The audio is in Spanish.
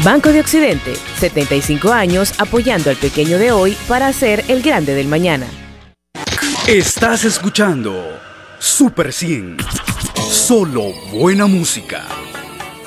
Banco de Occidente, 75 años apoyando al pequeño de hoy para ser el grande del mañana. Estás escuchando Super 100. Solo buena música.